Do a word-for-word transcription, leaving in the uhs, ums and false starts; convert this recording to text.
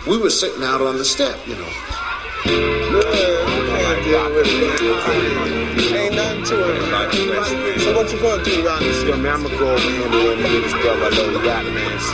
We were sitting out on the step, you know. Ain't nothing to it. So what you gonna do around this? Yo, man, I'm gonna go over here and get this brother a little rap, man.